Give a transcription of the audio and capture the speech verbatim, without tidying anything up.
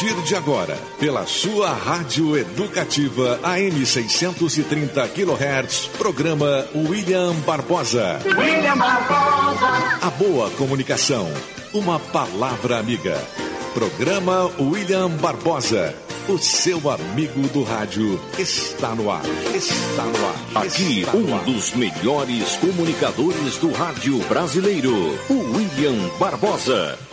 partir de agora, pela sua rádio educativa A M seiscentos e trinta quilohertz, programa William Barbosa. William Barbosa. A boa comunicação, uma palavra amiga. Programa William Barbosa. O seu amigo do rádio está no ar. Está no ar. Aqui, um dos melhores comunicadores do rádio brasileiro, o William Barbosa.